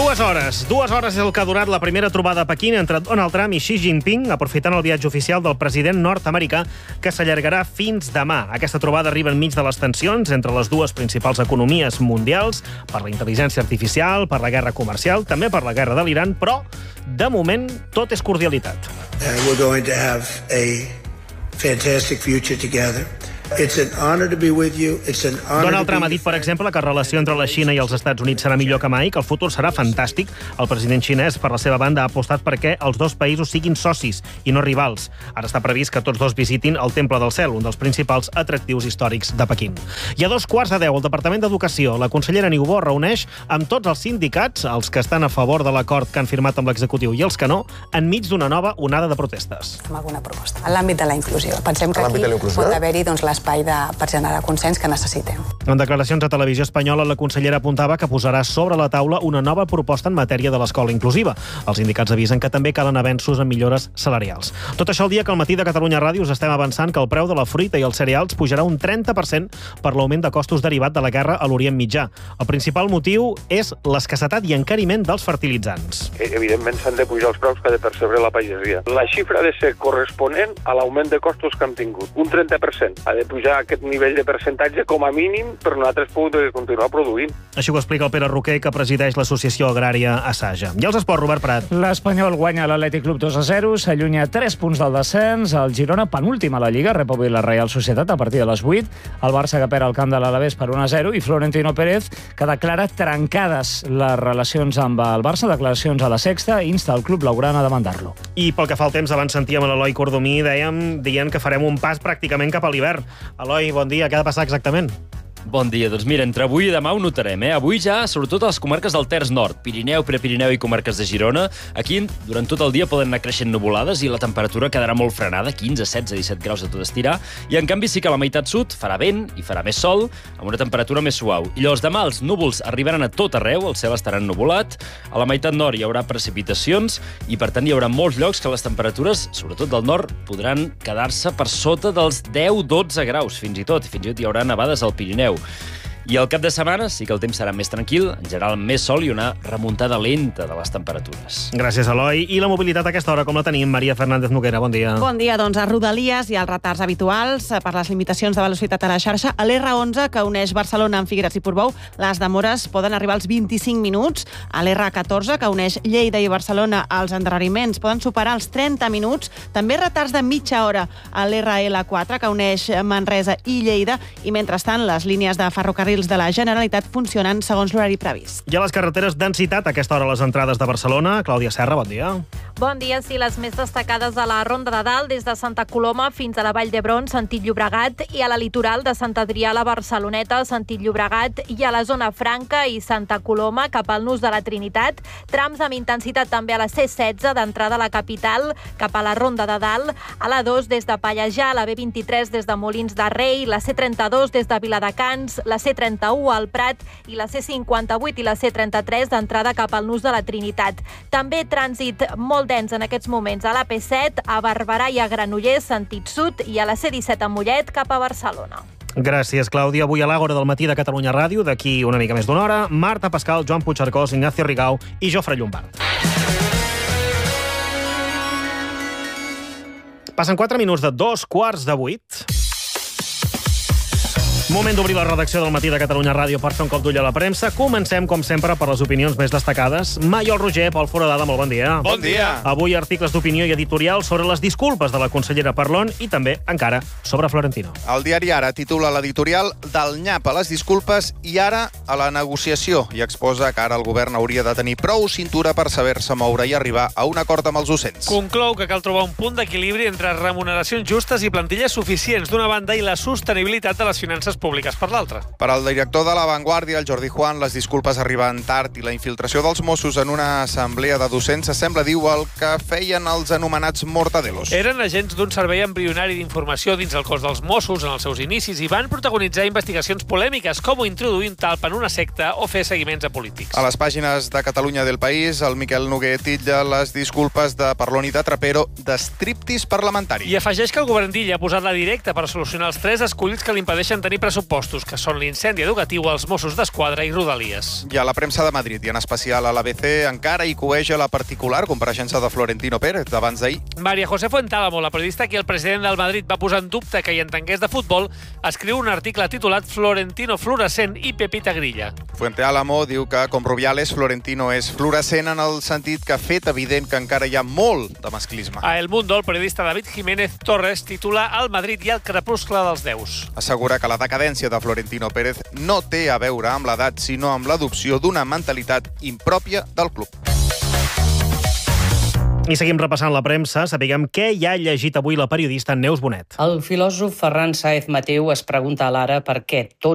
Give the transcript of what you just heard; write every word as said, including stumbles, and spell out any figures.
Dues hores. Dues hores és el que ha durat la primera trobada a Pequín entre Donald Trump i Xi Jinping, aprofitant el viatge oficial del president nord-americà, que s'allargarà fins demà. Aquesta trobada arriba enmig de les tensions entre les dues principals economies mundials, per la intel·ligència artificial, per la guerra comercial, també per la guerra de l'Iran, però, de moment, tot és cordialitat. Uh, we're going to have a fantastic future together. It's an honor to be with you. It's an honor Donald Trump to ha be dit, per exemple, que la relació entre la Xina i els Estats Units serà millor que mai, que el futur serà fantàstic. El president xinès, per la seva banda, ha apostat perquè els dos països siguin socis i no rivals. Ara està previst que tots dos visitin el Temple del Cel, un dels principals atractius històrics de Pequín. I a dos quarts de deu, el Departament d'Educació, la consellera Niubó reuneix amb tots els sindicats, els que estan a favor de l'acord que han firmat amb l'executiu i els que no, enmig d'una nova onada de protestes. Amb alguna proposta. En l'àmbit de la inclusió. Pensem que aquí pot haver-hi doncs, l'espai de, per generar consens que necessitem. En declaracions a Televisió Espanyola, la consellera apuntava que posarà sobre la taula una nova proposta en matèria de l'escola inclusiva. Els sindicats avisen que també calen avenços en millores salarials. Tot això el dia que al matí de Catalunya Ràdio us estem avançant que el preu de la fruita i els cereals pujarà un trenta per cent per l'augment de costos derivat de la guerra a l'Orient Mitjà. El principal motiu és l'escassetat i encariment dels fertilitzants. Evidentment s'han de pujar els preus que ha de percebre la pagesia. La xifra ha de ser corresponent a l'augment de costos que han tingut. Un trenta per cent. Ha de pujar aquest nivell de percentatge com a mínim per nosaltres poder continuar produint. Així ho explica el Pere Roquer, que presideix l'Associació Agrària Asaja. I els esports, Robert Prat. L'Espanyol guanya l'Atlètic Club dos a zero, s'allunya tres punts del descens, el Girona penúltim a la Lliga, rep avui la Reial Societat a partir de les vuit, el Barça que perd el camp de l'Alavés per un a zero i Florentino Pérez, que declara trencades les relacions amb el Barça, declaracions a la Sexta, i insta el club blaugrana a demandar-lo. I pel que fa al temps, abans sentíem a l'Eloi Cordomí, dèiem, dient que farem un pas pràcticament cap a l'hivern. Eloi, bon dia, què ha de passar exactament? Bon dia. Doncs mira, entre avui i demà ho notarem, eh? Avui ja, sobretot a les comarques del Terç Nord, Pirineu, Prepirineu i comarques de Girona. Aquí, durant tot el dia, poden anar creixent nuvolades i la temperatura quedarà molt frenada, quinze, setze, disset graus a tot estirar. I, en canvi, sí que a la meitat sud farà vent i farà més sol, amb una temperatura més suau. I llavors demà els núvols arribaran a tot arreu, el cel estarà ennuvolat. A la meitat nord hi haurà precipitacions i, per tant, hi haurà molts llocs que les temperatures, sobretot del nord, podran quedar-se per sota dels deu dotze graus, fins i tot. I fins i tot hi haurà nevades al Pirineu. I al cap de setmana sí que el temps serà més tranquil, en general més sol i una remuntada lenta de les temperatures. Gràcies, Eloi. I la mobilitat a aquesta hora, com la tenim? Maria Fernández Noguera, bon dia. Bon dia, doncs a Rodalies hi ha els retards habituals per les limitacions de velocitat a la xarxa. A l'R onze, que uneix Barcelona amb Figueres i Portbou, les demores poden arribar als vint-i-cinc minuts. A l'R catorze, que uneix Lleida i Barcelona, els endarreriments poden superar els trenta minuts. També retards de mitja hora a l'R L quatre, que uneix Manresa i Lleida. I mentrestant, les línies de ferrocarrils de la Generalitat funcionen segons l'horari previst. I a les carreteres, densitat a aquesta hora a les entrades de Barcelona. Clàudia Serra, bon dia. Bon dia, sí, les més destacades a la Ronda de Dalt, des de Santa Coloma fins a la Vall d'Hebron, sentit Llobregat, i a la litoral de Sant Adrià a la Barceloneta, sentit Llobregat, i a la zona Franca i Santa Coloma, cap al Nus de la Trinitat. Trams amb intensitat també a la C setze, d'entrada a la capital, cap a la Ronda de Dalt, a la dos des de Pallejà, a la B vint-i-tres des de Molins de Rei, la C trenta-dos des de Viladecans, la C trenta-u al Prat i la C cinquanta-vuit i la C trenta-tres d'entrada cap al Nus de la Trinitat. També trànsit molt dens en aquests moments a la P set, a Barberà i a Granollers, sentit sud, i a la C disset a Mollet cap a Barcelona. Gràcies, Clàudia. Avui a l'Àgora del matí de Catalunya Ràdio, d'aquí una mica més d'una hora, Marta Pascal, Joan Puigcercós, Ignacio Rigau i Jofre Llombard. Passen quatre minuts de dos quarts de vuit. Moment d'obrir la redacció del matí de Catalunya Ràdio per fer un cop d'ull a la premsa. Comencem, com sempre, per les opinions més destacades. Maiol Roger, Pol Foradada, molt bon dia. Bon dia. Avui articles d'opinió i editorial sobre les disculpes de la consellera Parlon i també, encara, sobre Florentino. El diari Ara titula l'editorial del nyap a les disculpes i ara a la negociació i exposa que ara el govern hauria de tenir prou cintura per saber-se moure i arribar a un acord amb els docents. Conclou que cal trobar un punt d'equilibri entre remuneracions justes i plantilles suficients d'una banda i la sostenibilitat de les finances públiques per l'altra. Per al director de La Vanguardia, el Jordi Juan, les disculpes arriben tard i la infiltració dels Mossos en una assemblea de docents sembla, diu, el que feien els anomenats mortadelos. Eren agents d'un servei embrionari d'informació dins el cos dels Mossos en els seus inicis i van protagonitzar investigacions polèmiques com introduir un talp en una secta o fer seguiments a polítics. A les pàgines de Catalunya del País, el Miquel Noguer titlla les disculpes de Parlon i de Trapero d'estriptis parlamentari. I afegeix que el govern d'Illa ha posat la directa per solucionar els tres escollits que li impedeixen tenir pressupostos, que són l'incendi educatiu als Mossos d'Esquadra i Rodalies. I a la premsa de Madrid, i en especial a l'A B C, encara hi coeja la particular compareixença de Florentino Pérez d'abans d'ahir. María José Fuentálamo, la periodista que el president del Madrid va posar en dubte que hi entengués de futbol, escriu un article titulat Florentino fluorescent i Pepita Grilla. Fuentálamo diu que, com Rubiales, Florentino és fluorescent en el sentit que ha fet evident que encara hi ha molt de masclisme. A El Mundo, el periodista David Jiménez Torres titula El Madrid i el crepuscle dels déus. Assegura que la decadència de Florentino Pérez no té a veure amb l'edat, sinó amb l'adopció d'una mentalitat impròpia del club. I seguim repassant la premsa. Sapiguem què hi ha llegit avui la periodista Neus Bonet. El filòsof Ferran Sáez Mateu es pregunta a l'Ara per què tot